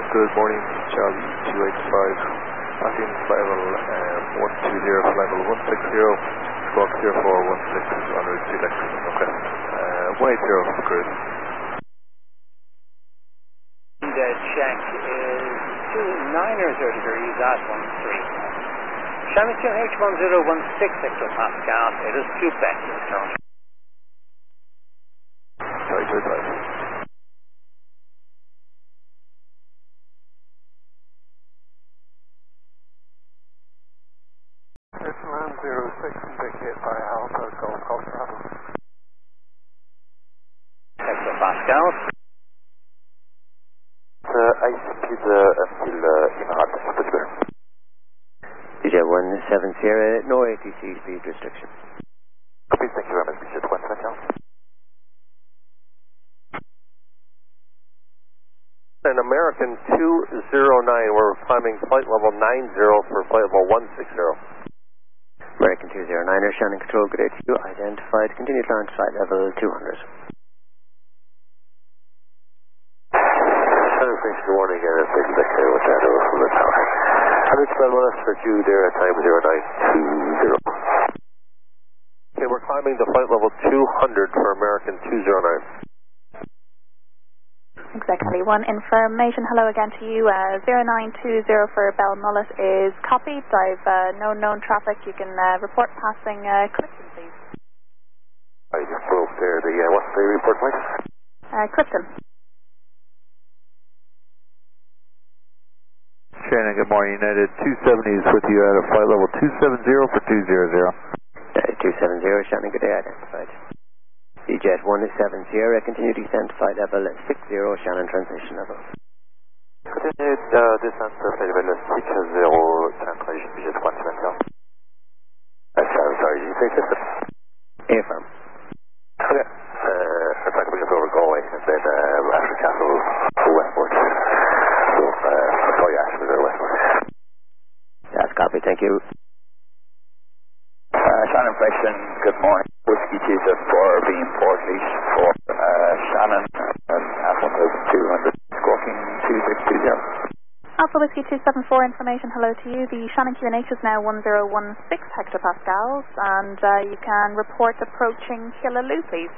Good morning, Charlie 285. Passing flight level 120, flight level 160, squawk 0416 on route to Lexington. Okay. 180 for cruise. The check is 29 degrees at 13. Shannon QNH1016 hectopascal, it is Quebec in town. Sorry, 285. It's land 06 indicated by Alpha Golf Golf Bravo. Hectopascal. Ice speed until Emirat, possible. DJ 170, no ATC speed restriction. Copy, thank you very much, DJ 170. An American 209, we're climbing flight level 90 for flight level 160. American 209er, Shannon Control, good day to you. Identified, continued launch flight level 200. Shannon, thanks for warning again, and please take care with that over from the tower. 112 minutes for you there at time 0920. Okay, we're climbing to flight level 200 for American 209. Exactly. One information. Hello again to you. 0920 for Belmullet is copied. I've no known traffic. You can report passing Clifton, please. I just broke there. What's the report, please? Clifton. Shannon, good morning. United 270 is with you at a flight level 270 for 200. 270, Shannon, good day. Identified. EJet 170, continue descent flight level 60, Shannon transmission level. Continue descent flight level 60, translation EJet 170. Sorry, did you say system? Affirm. Okay. Looks like we just over Galway and then after Castle to westward. So, I'll call you after the westward. Yes, copy, thank you. Shannon Preston, good morning. Whiskey Cheetah 4 being Port Leash for Shannon at 1200, squawking 2620. Alpha Whiskey 274 information. Hello to you. The Shannon QNH is now 1016 hectopascals, and you can report approaching Killaloe, please.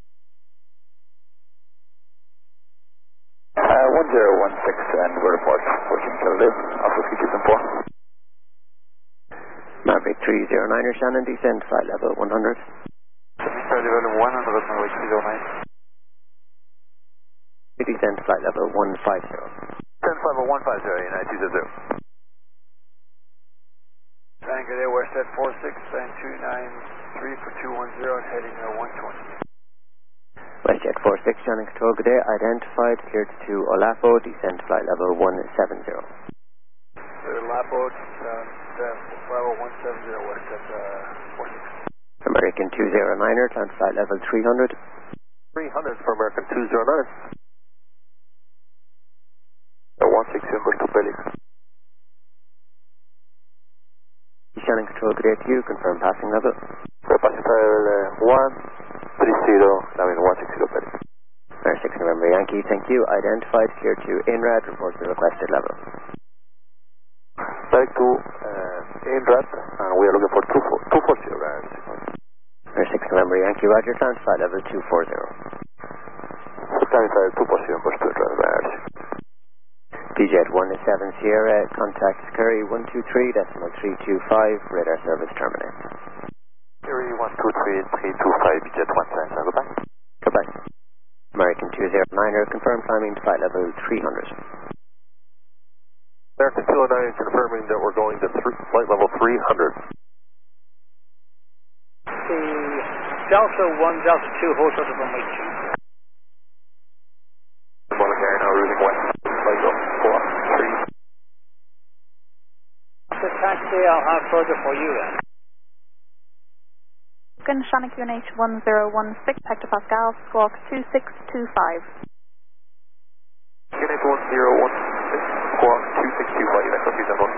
1016, and we report approaching Killaloe. Alpha Whiskey 274. Maverick 309er, Shannon, descent flight level 100. Start level 100, Maverick 309. Descent flight level 150. Descent level 150, United 200. Tango there, West at 46, and 293 for 210, heading 120. WestJet 46, Shannon Control, good day. Identified, cleared to Olapo, descent flight level 170. Olapo, level 170, West at 46. American 209er, climb flight level 300. 300 for American 209. 160 to Belly. Shannon Control, good day to you. Confirm passing level. Passing level 130, now in 160 Belly. 6 November Yankee, thank you. Identified, cleared to INRAD, report the requested level. Direct to INRAD, and we are looking for 240 rounds. 6 November Yankee, Roger, climb flight level 240. Clarify 240 for 2 rounds. DJet 17 Sierra, contact Curry 123.325, radar service terminate. Curry 123.325, DJet 17, goodbye. Goodbye. American 209er, confirm climbing to flight level 300. American 209 confirming that we're going to flight level 300. The Delta 1, Delta 2, hold short of runway 2. Monaco now routing west, flight level 3. The taxi I'll have further for you then. Shannon QNH 1016 hectopascal, squawk 2625. QNH 1016, squawk 2625, that's what you done.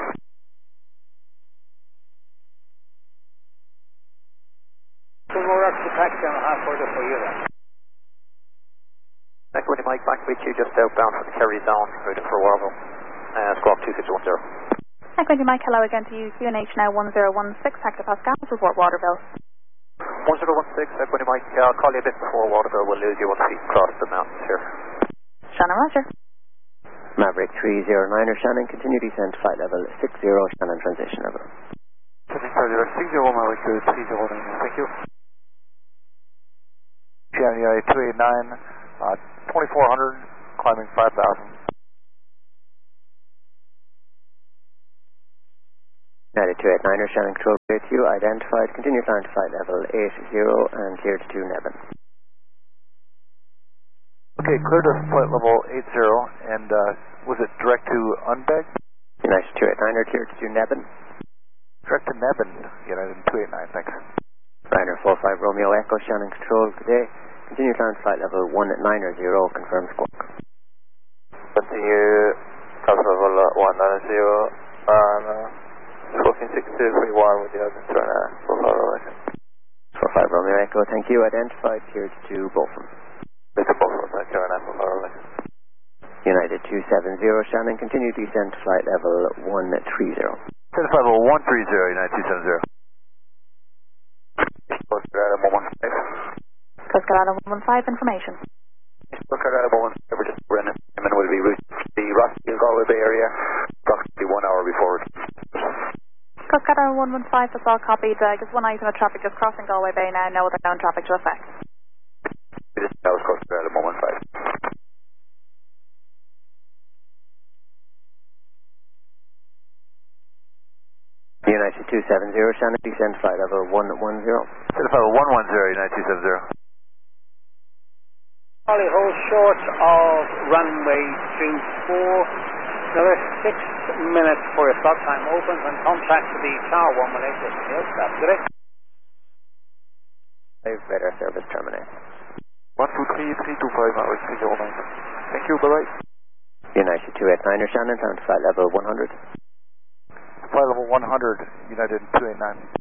Two more up to the taxi and I'll have further for you then. Echo Mike back with you, just outbound from the Kerry zone, routing for Warville. Squawk 2610. Echo Mike, hello again to you. QNH now 1016 hectopascals, report Waterville. 1016, Echo Mike, I'll call you a bit before Waterville. We'll lose you once we cross the mountains here. Shannon, roger. Maverick 309er Shannon, continue descent, flight level 60, Shannon transition level. 60 Maverick 309, thank you. Shannon United 289, 2400, climbing 5000. United 289er Shannon, control clear to you, identified, continue climb to flight level 80 and cleared to Nevin. Okay, cleared to flight level 80, and was it direct to Unbeg? United 289er cleared to Nevin. Direct to Nevin, United 289, thanks. Ryanair 45 Romeo Echo, Shannon control today. Continue climb to flight level 190, confirm squawk. Continue climb level 190, and squawking 6231 with the other turner, 45 Romeo Echo, thank you, identified, cleared to Bolton. Mr. Bolton, thank you, and for United 270 Shannon, continue descent flight level 130. Flight level 130, United 270. Coast Guard 115. Coast Guard 115, information. Coast Guard 115, we're just running, and will be route the Rossfield Galway Bay area approximately 1 hour before. Coast Guard 115, that's all copied. Just one item of traffic just crossing Galway Bay now, no other known traffic to affect. That was Coast Guard 115. United 270 Shannon, descent flight level 110. Flight level 110, United 270. Charlie, hold short of runway 24. Another 6 minutes for your stop time opens and contact to the Tower 118 with tail stop. Good day. Radar service terminate. 123, 325, Maverick 309. Thank you, bye-bye. United 289er Shannon, down to flight level 100. Flight level 100, United 289.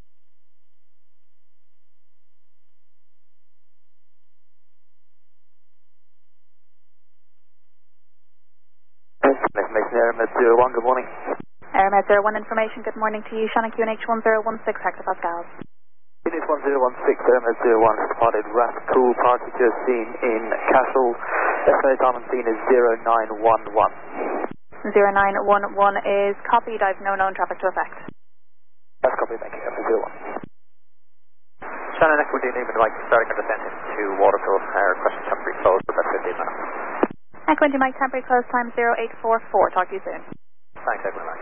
Information Airmed 01, good morning. Airmed 01 information, good morning to you. Shannon QNH 1016 hectopascals. Unit 1016, Airmed 01, spotted Rathcoole particles seen in Castle. Estimated time on scene is 0911. 0911 is copied. I've no known traffic to affect. That's copied, thank you. Airmed 01. Shannon, Echo Newman, Mike, starting our descent into Waterville. Requesting temporary close for about 15 minutes. Echo Mike, temporary close time 0844. Talk to you soon. Thanks, Echo Mike.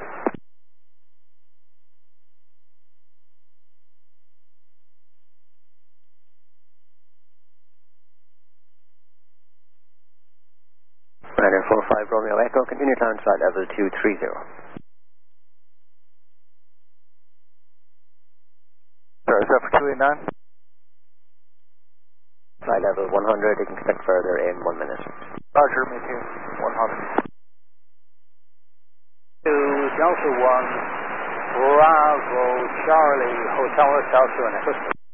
Ryanair 45 Romeo Echo, continue climb flight level 230. Sorry, is that for 289? Flight level 100, you can expect further in 1 minute. Roger, maintain 100. To Delta 1, Bravo, Charlie, Hotel Delta, and